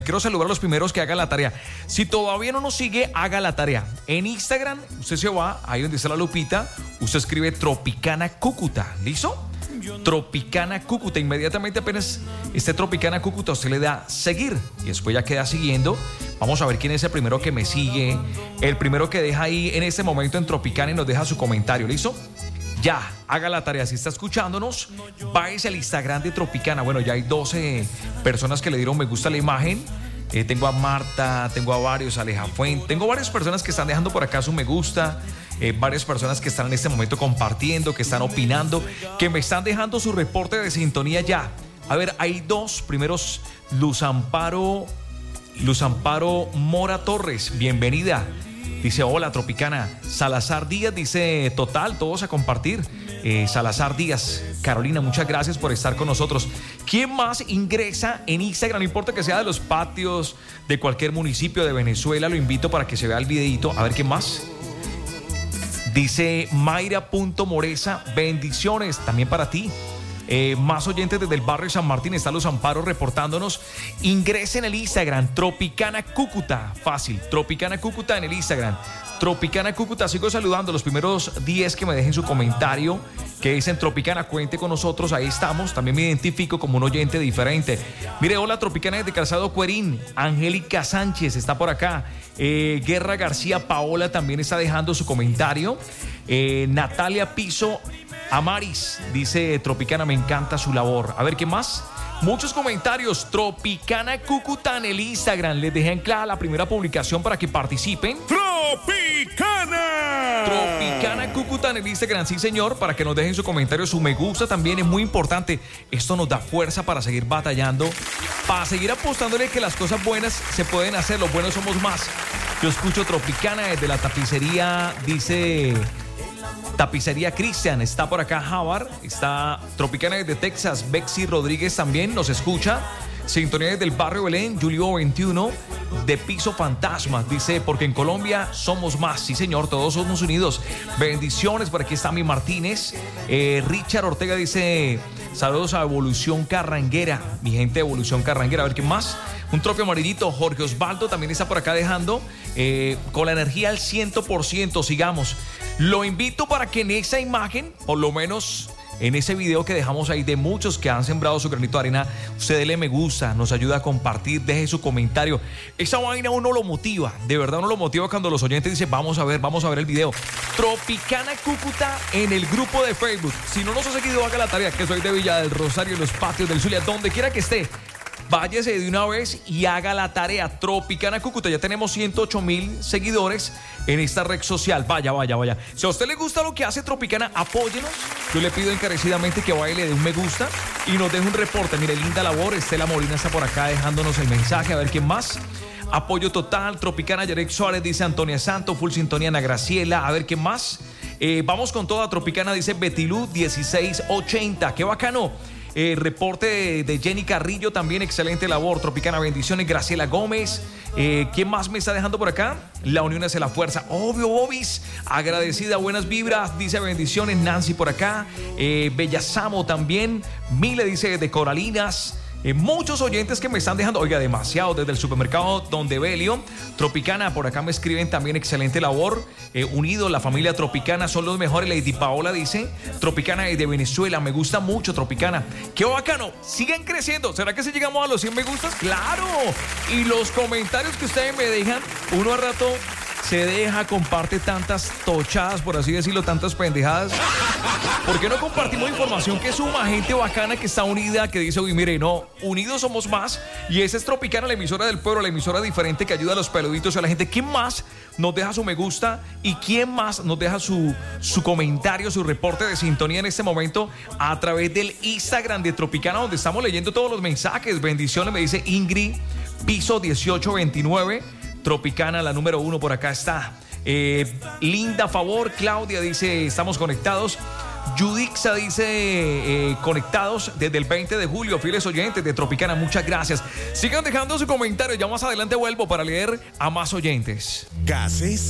Quiero saludar a los primeros que hagan la tarea. Si todavía no nos sigue, haga la tarea. En Instagram, usted se va, ahí donde está la lupita, usted escribe Tropicana Cúcuta. ¿Listo? Tropicana Cúcuta. Inmediatamente apenas esté Tropicana Cúcuta, usted le da seguir y después ya queda siguiendo. Vamos a ver quién es el primero que me sigue, el primero que deja ahí en este momento en Tropicana y nos deja su comentario. ¿Listo? Ya, haga la tarea. Si está escuchándonos, váyase al Instagram de Tropicana. Bueno, ya hay 12 personas que le dieron me gusta a la imagen. Tengo a Marta, tengo a varios, Aleja Fuente. Tengo varias personas que están dejando por acá su me gusta. Varias personas que están en este momento compartiendo, que están opinando, que me están dejando su reporte de sintonía ya. A ver, hay dos primeros. Luz Amparo Mora Torres, bienvenida. Dice, hola Tropicana. Salazar Díaz dice, total, todos a compartir. Salazar Díaz, Carolina, muchas gracias por estar con nosotros. ¿Quién más ingresa en Instagram? No importa que sea de los patios, de cualquier municipio de Venezuela, lo invito para que se vea el videito. A ver, ¿quién más? Dice Mayra.Moreza, bendiciones también para ti. Más oyentes desde el barrio San Martín, está Luz Amparo reportándonos. Ingresen el Instagram, Tropicana Cúcuta, fácil, Tropicana Cúcuta en el Instagram, Tropicana Cúcuta. Sigo saludando a los primeros 10 que me dejen su comentario, que dicen Tropicana, cuente con nosotros, ahí estamos. También me identifico como un oyente diferente. Mire, hola Tropicana desde Calzado Cuerín, Angélica Sánchez está por acá. Guerra García Paola también está dejando su comentario. Natalia Piso Amaris dice, Tropicana, me encanta su labor. A ver, ¿qué más? Muchos comentarios. Tropicana Cúcuta en el Instagram. Les dejé en clara la primera publicación para que participen. ¡Tropicana! Tropicana Cúcuta en el Instagram, sí señor, para que nos dejen su comentario, su me gusta también es muy importante. Esto nos da fuerza para seguir batallando, para seguir apostándole que las cosas buenas se pueden hacer, los buenos somos más. Yo escucho Tropicana desde la tapicería, dice Tapicería Cristian, está por acá Javar, está Tropicana desde Texas, Bexy Rodríguez también nos escucha. Sintonía desde el barrio Belén, Julio 21 de Piso Fantasma, dice, porque en Colombia somos más, sí señor, todos somos unidos. Bendiciones, por aquí está mi Martínez. Richard Ortega dice, saludos a Evolución Carranguera, mi gente de Evolución Carranguera. A ver, ¿qué más? Un trope amarillito, Jorge Osvaldo también está por acá dejando, con la energía al 100%, sigamos. Lo invito para que en esa imagen, por lo menos en ese video que dejamos ahí de muchos que han sembrado su granito de arena, usted dele me gusta, nos ayuda a compartir, deje su comentario. Esa vaina uno lo motiva, de verdad uno lo motiva cuando los oyentes dicen, vamos a ver el video. Tropicana Cúcuta en el grupo de Facebook. Si no nos ha seguido, haga la tarea, que soy de Villa del Rosario, en los patios del Zulia, donde quiera que esté. Váyase de una vez y haga la tarea. Tropicana Cúcuta, ya tenemos 108,000 seguidores en esta red social. Vaya. Si a usted le gusta lo que hace Tropicana, apóyenos. Yo le pido encarecidamente que vaya y le dé un me gusta y nos deje un reporte. Mire, linda labor. Estela Molina está por acá dejándonos el mensaje. A ver quién más. Apoyo total. Tropicana, Yarek Suárez, dice Antonia Santo. Full sintonía, Ana Graciela. A ver quién más. Vamos con toda Tropicana, dice Betilú 1680. Qué bacano. Reporte de Jenny Carrillo, también excelente labor. Tropicana, bendiciones. Graciela Gómez. ¿Quién más me está dejando por acá? La unión hace la fuerza. Obvio, Bobis. Agradecida, buenas vibras. Dice bendiciones. Nancy por acá. Bella Samo también. Mile dice de Coralinas. Muchos oyentes que me están dejando, oiga, demasiado, desde el supermercado Donde Belio. Tropicana, por acá me escriben también, excelente labor. Unido, la familia Tropicana son los mejores. Lady Paola dice, Tropicana de Venezuela, me gusta mucho Tropicana. Qué bacano, sigan creciendo. ¿Será que si llegamos a los 100 me gustas? ¡Claro! Y los comentarios que ustedes me dejan, uno a rato se deja, comparte tantas tochadas, por así decirlo, tantas pendejadas. ¿Por qué no compartimos información que suma gente bacana que está unida, que dice, uy, mire, no, unidos somos más? Y esa es Tropicana, la emisora del pueblo, la emisora diferente que ayuda a los peluditos y a la gente. ¿Quién más nos deja su me gusta? ¿Y quién más nos deja su comentario, su reporte de sintonía en este momento a través del Instagram de Tropicana, donde estamos leyendo todos los mensajes? Bendiciones, me dice Ingrid Piso 1829. Tropicana, la número 1, por acá está. Linda Favor, Claudia dice, estamos conectados. Judixa dice, conectados desde el 20 de julio, fieles oyentes de Tropicana, muchas gracias. Sigan dejando su comentario, ya más adelante vuelvo para leer a más oyentes. Gases